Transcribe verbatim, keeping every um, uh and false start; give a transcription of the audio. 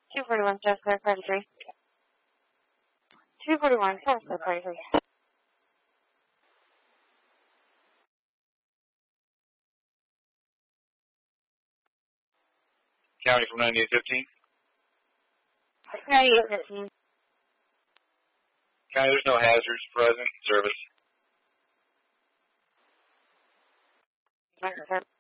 two forty-one, South Clear, party three. two forty-one, South Clear, party three. County from ninety-eight fifteen. ninety-eight fifteen. County, there's no hazards present. Service. Microphone.